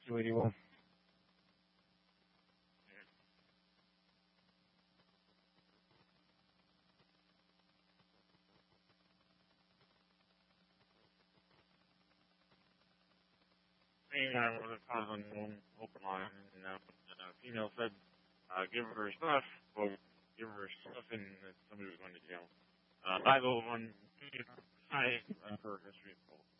281. Saying I was calling one open line, and the female said, give her stuff, or give her stuff, and that somebody was going to jail. 501, hi, for history of cold.